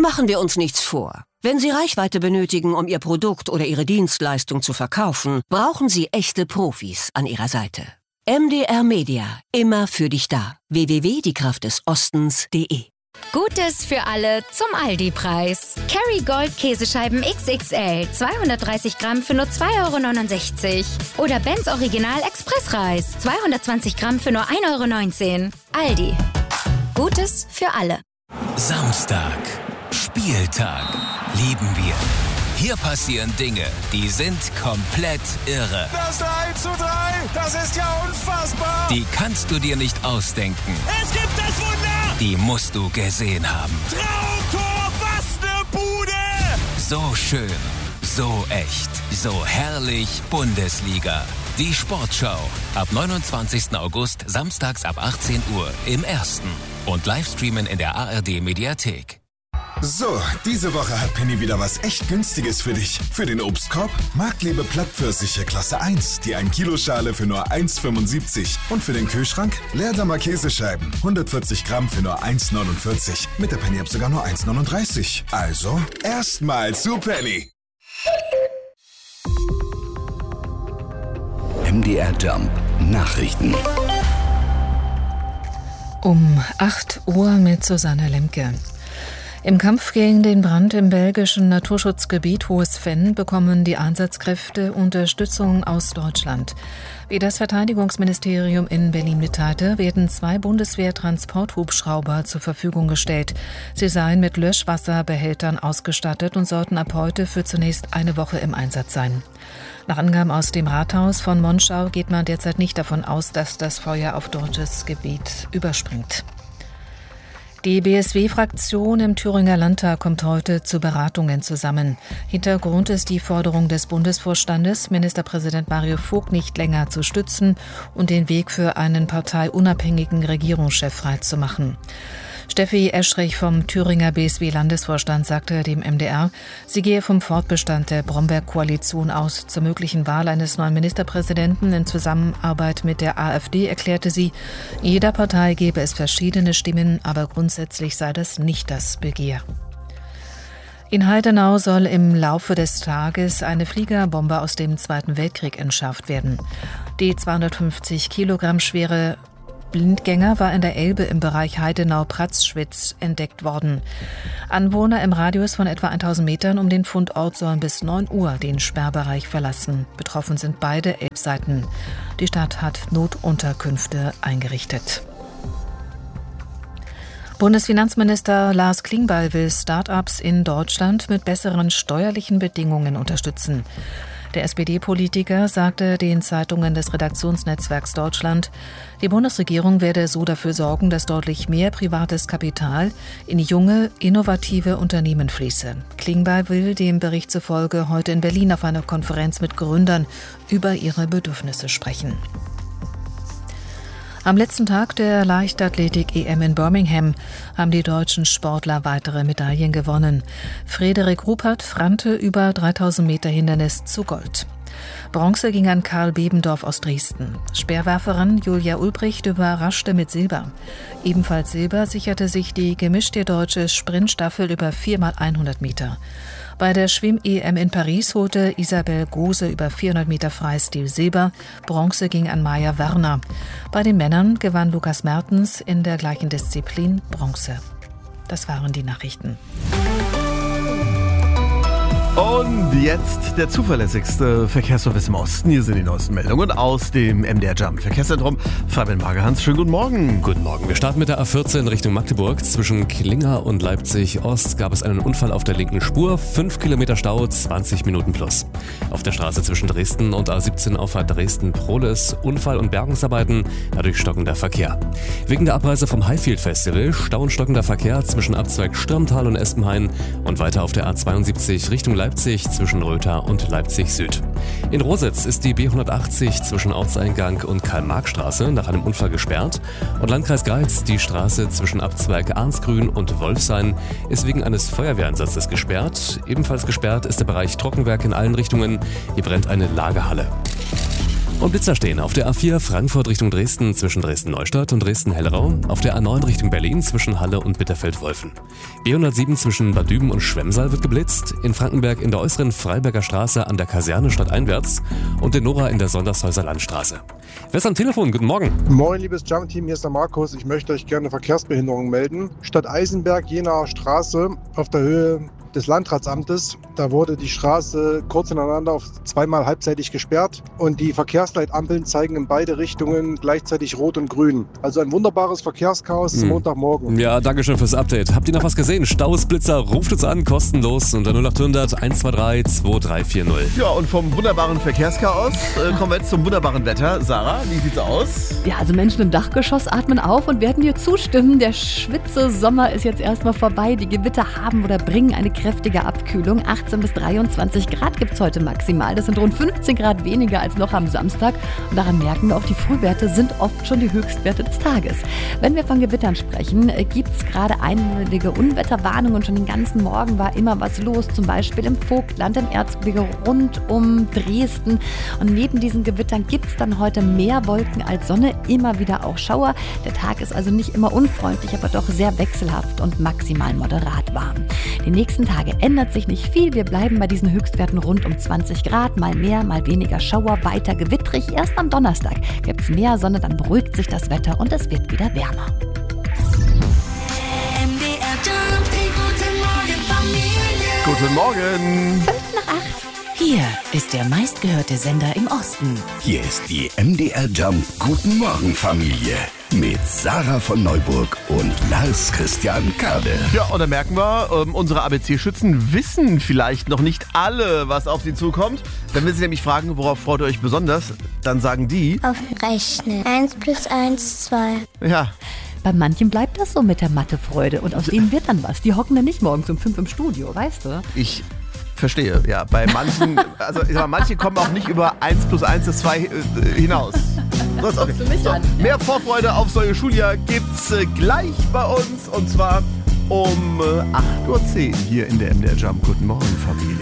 Machen wir uns nichts vor. Wenn Sie Reichweite benötigen, um Ihr Produkt oder Ihre Dienstleistung zu verkaufen, brauchen Sie echte Profis an Ihrer Seite. MDR Media, immer für dich da. www.diekraftdesostens.de. Gutes für alle zum Aldi-Preis. Kerrygold Käsescheiben XXL, 230 Gramm für nur 2,69 €. Oder Benz Original Expressreis, 220 Gramm für nur 1,19 €. Aldi. Gutes für alle. Samstag. Spieltag. Lieben wir. Hier passieren Dinge, die sind komplett irre. Das 3:3, das ist ja unfassbar. Die kannst du dir nicht ausdenken. Es gibt das Wunder. Die musst du gesehen haben. Traumtor, was ne Bude. So schön, so echt, so herrlich Bundesliga. Die Sportschau. Ab 29. August, samstags ab 18 Uhr im Ersten. Und Livestreamen in der ARD Mediathek. So, diese Woche hat Penny wieder was echt Günstiges für dich. Für den Obstkorb Marktlebe Plattpfirsiche Klasse 1, die 1-Kilo-Schale für nur 1,75. Und für den Kühlschrank Leerdammer Käsescheiben, 140 Gramm für nur 1,49. Mit der Penny-App sogar nur 1,39. Also, erstmal zu Penny. MDR Jump Nachrichten. Um 8 Uhr mit Susanne Lemke. Im Kampf gegen den Brand im belgischen Naturschutzgebiet Hohes Venn bekommen die Einsatzkräfte Unterstützung aus Deutschland. Wie das Verteidigungsministerium in Berlin mitteilte, werden 2 Bundeswehr-Transporthubschrauber zur Verfügung gestellt. Sie seien mit Löschwasserbehältern ausgestattet und sollten ab heute für zunächst eine Woche im Einsatz sein. Nach Angaben aus dem Rathaus von Monschau geht man derzeit nicht davon aus, dass das Feuer auf deutsches Gebiet überspringt. Die BSW-Fraktion im Thüringer Landtag kommt heute zu Beratungen zusammen. Hintergrund ist die Forderung des Bundesvorstandes, Ministerpräsident Mario Vogt nicht länger zu stützen und den Weg für einen parteiunabhängigen Regierungschef freizumachen. Steffi Eschrich vom Thüringer BSW-Landesvorstand sagte dem MDR, sie gehe vom Fortbestand der Bromberg-Koalition aus. Zur möglichen Wahl eines neuen Ministerpräsidenten in Zusammenarbeit mit der AfD erklärte sie, jeder Partei gebe es verschiedene Stimmen, aber grundsätzlich sei das nicht das Begehr. In Heidenau soll im Laufe des Tages eine Fliegerbombe aus dem Zweiten Weltkrieg entschärft werden. Die 250 Kilogramm schwere Blindgänger war in der Elbe im Bereich Heidenau-Pratzschwitz entdeckt worden. Anwohner im Radius von etwa 1000 Metern um den Fundort sollen bis 9 Uhr den Sperrbereich verlassen. Betroffen sind beide Elbseiten. Die Stadt hat Notunterkünfte eingerichtet. Bundesfinanzminister Lars Klingbeil will Start-ups in Deutschland mit besseren steuerlichen Bedingungen unterstützen. Der SPD-Politiker sagte den Zeitungen des Redaktionsnetzwerks Deutschland, die Bundesregierung werde so dafür sorgen, dass deutlich mehr privates Kapital in junge, innovative Unternehmen fließe. Klingbeil will dem Bericht zufolge heute in Berlin auf einer Konferenz mit Gründern über ihre Bedürfnisse sprechen. Am letzten Tag der Leichtathletik-EM in Birmingham haben die deutschen Sportler weitere Medaillen gewonnen. Frederik Ruppert rannte über 3000 Meter Hindernis zu Gold. Bronze ging an Karl Bebendorf aus Dresden. Speerwerferin Julia Ulbricht überraschte mit Silber. Ebenfalls Silber sicherte sich die gemischte deutsche Sprintstaffel über 4x100 Meter. Bei der Schwimm-EM in Paris holte Isabel Gose über 400 Meter Freistil Silber. Bronze ging an Maja Werner. Bei den Männern gewann Lukas Mertens in der gleichen Disziplin Bronze. Das waren die Nachrichten. Und jetzt der zuverlässigste Verkehrsservice im Osten. Hier sind die neuesten Meldungen aus dem MDR Jump Verkehrszentrum. Fabian Magerhans, schönen guten Morgen. Guten Morgen. Wir starten mit der A14 Richtung Magdeburg. Zwischen Klinger und Leipzig Ost gab es einen Unfall auf der linken Spur. 5 Kilometer Stau, 20 Minuten plus. Auf der Straße zwischen Dresden und A17 Auffahrt Dresden-Prohlis Unfall und Bergungsarbeiten, dadurch stockender Verkehr. Wegen der Abreise vom Highfield Festival Stau und stockender Verkehr zwischen Abzweig Stürmtal und Espenhain und weiter auf der A72 Richtung Leipzig zwischen Rötha und Leipzig Süd. In Rositz ist die B180 zwischen Ortseingang und Karl-Marx-Straße nach einem Unfall gesperrt und Landkreis Greiz die Straße zwischen Abzweig Arnsgrün und Wolfshain ist wegen eines Feuerwehreinsatzes gesperrt. Ebenfalls gesperrt ist der Bereich Trockenwerk in allen Richtungen. Hier brennt eine Lagerhalle. Und Blitzer stehen auf der A4 Frankfurt Richtung Dresden zwischen Dresden-Neustadt und Dresden-Hellerau, auf der A9 Richtung Berlin zwischen Halle und Bitterfeld-Wolfen. B107 zwischen Bad Düben und Schwemmsaal wird geblitzt, in Frankenberg in der äußeren Freiberger Straße an der Kaserne stadteinwärts und in Nora in der Sondershäuser Landstraße. Wer ist am Telefon? Guten Morgen. Moin, liebes Jump-Team, hier ist der Markus. Ich möchte euch gerne Verkehrsbehinderung melden. Stadt Eisenberg, Jenaer Straße, auf der Höhe des Landratsamtes. Da wurde die Straße kurz ineinander auf zweimal halbseitig gesperrt und die Verkehrsleitampeln zeigen in beide Richtungen gleichzeitig rot und grün. Also ein wunderbares Verkehrschaos Montagmorgen. Ja, danke schön fürs Update. Habt ihr noch was gesehen? Staus, Blitzer, ruft uns an, kostenlos unter 0800 123 2340. Ja, und vom wunderbaren Verkehrschaos kommen wir jetzt zum wunderbaren Wetter. Sarah, wie sieht's aus? Ja, also Menschen im Dachgeschoss atmen auf und werden dir zustimmen. Der schwitze Sommer ist jetzt erstmal vorbei. Die Gewitter haben oder bringen eine kräftige Abkühlung. 18 bis 23 Grad gibt es heute maximal. Das sind rund 15 Grad weniger als noch am Samstag. Und daran merken wir auch, die Frühwerte sind oft schon die Höchstwerte des Tages. Wenn wir von Gewittern sprechen, gibt es gerade einige Unwetterwarnungen. Schon den ganzen Morgen war immer was los. Zum Beispiel im Vogtland, im Erzgebirge rund um Dresden. Und neben diesen Gewittern gibt es dann heute mehr Wolken als Sonne. Immer wieder auch Schauer. Der Tag ist also nicht immer unfreundlich, aber doch sehr wechselhaft und maximal moderat warm. Die nächsten Tage ändert sich nicht viel. Wir bleiben bei diesen Höchstwerten rund um 20 Grad. Mal mehr, mal weniger Schauer, weiter gewittrig. Erst am Donnerstag gibt es mehr Sonne, dann beruhigt sich das Wetter und es wird wieder wärmer. MDR Jump, die guten Morgen Familie. Guten Morgen. 5 nach 8. Hier ist der meistgehörte Sender im Osten. Hier ist die MDR Jump Guten Morgen Familie mit Sarah von Neuburg und Lars Christian Kade. Ja, und da merken wir, unsere ABC-Schützen wissen vielleicht noch nicht alle, was auf sie zukommt. Wenn wir sie nämlich fragen, worauf freut ihr euch besonders, dann sagen die... Auf Rechnen. 1 + 1 = 2. Ja. Bei manchen bleibt das so mit der Mathefreude und aus denen wird dann was. Die hocken dann nicht morgens um 5 im Studio, weißt du? Ich verstehe, ja. Bei manchen, also ich sag mal, manche kommen auch nicht über 1 + 1 = 2 hinaus. Okay. So, mehr Vorfreude auf solche Schuljahr gibt's gleich bei uns und zwar um 8:10 Uhr hier in der MDR Jump. Guten Morgen, Familie.